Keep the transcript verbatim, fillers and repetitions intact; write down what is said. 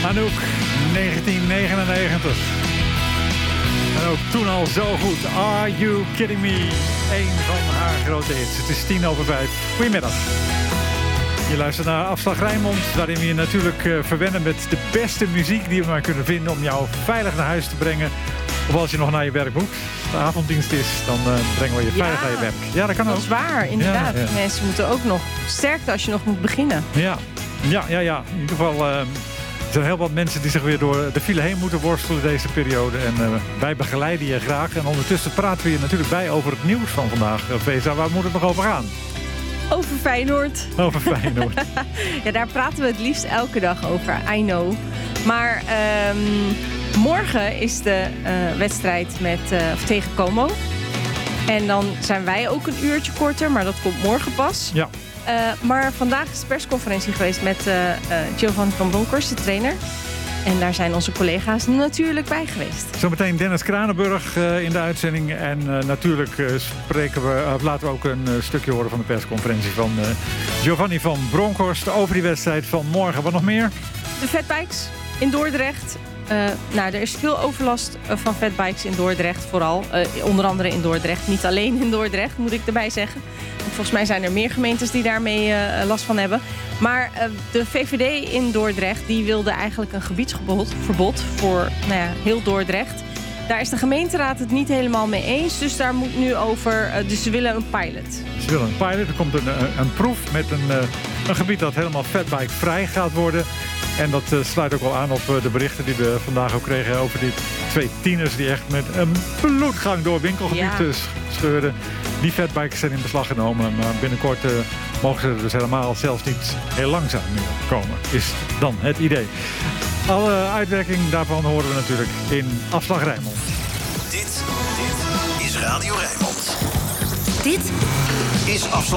Anouk, negentien negenennegentig. En ook toen al zo goed. Are You Kidding Me? Eén van haar grote hits. Het is tien over vijf. Goedemiddag. Je luistert naar Afslag Rijnmond, waarin we je natuurlijk uh, verwennen met de beste muziek die we maar kunnen vinden om jou veilig naar huis te brengen. Of als je nog naar je werk moet. De avonddienst is, dan uh, brengen we je veilig ja, naar je werk. Ja, dat kan ook. Dat is waar, inderdaad. Ja, ja. Mensen moeten ook nog sterkte als je nog moet beginnen. Ja, ja, ja. ja. In ieder geval, uh, er zijn heel wat mensen die zich weer door de file heen moeten worstelen deze periode. En uh, wij begeleiden je graag. En ondertussen praten we je natuurlijk bij over het nieuws van vandaag. Uh, Vesa, waar moet het nog over gaan? Over Feyenoord. Over Feyenoord. Ja, daar praten we het liefst elke dag over, I know. Maar um, morgen is de uh, wedstrijd met, uh, tegen Como. En dan zijn wij ook een uurtje korter, maar dat komt morgen pas. Ja. Uh, maar vandaag is de persconferentie geweest met uh, uh, Giovanni van Bronckhorst, de trainer. En daar zijn onze collega's natuurlijk bij geweest. Zometeen Dennis Kranenburg uh, in de uitzending. En uh, natuurlijk uh, spreken we, uh, laten we ook een uh, stukje horen van de persconferentie van uh, Giovanni van Bronckhorst over die wedstrijd van morgen. Wat nog meer? De fatbikes in Dordrecht. Uh, nou, er is veel overlast uh, van fatbikes in Dordrecht vooral. Uh, onder andere in Dordrecht. Niet alleen in Dordrecht, moet ik erbij zeggen. Volgens mij zijn er meer gemeentes die daarmee uh, last van hebben. Maar uh, de V V D in Dordrecht die wilde eigenlijk een gebiedsverbod verbod voor nou ja, heel Dordrecht. Daar is de gemeenteraad het niet helemaal mee eens. Dus daar moet nu over. Uh, dus ze willen een pilot. Ze willen een pilot. Er komt een, een, een proef met een, uh, een gebied dat helemaal fatbike vrij gaat worden. En dat uh, sluit ook wel aan op uh, de berichten die we vandaag ook kregen over die twee tieners die echt met een bloedgang door winkelgebied ja. scheurden. Die fatbikes zijn in beslag genomen, maar binnenkort uh, mogen ze er dus helemaal zelfs niet heel langzaam meer komen. Is dan het idee. Alle uitwerking daarvan horen we natuurlijk in Afslag Rijnmond. Dit, dit is Radio Rijnmond. Dit is Afslag